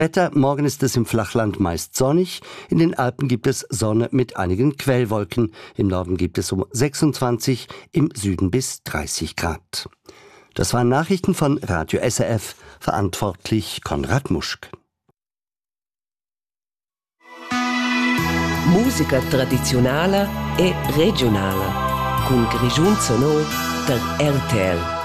Wetter: Morgen ist es im Flachland meist sonnig. In den Alpen gibt es Sonne mit einigen Quellwolken. Im Norden gibt es um 26, im Süden bis 30 Grad. Das waren Nachrichten von Radio SRF. Verantwortlich Konrad Muschk. Musica tradizionale e regionale. Con Grigiun Sonor der RTL.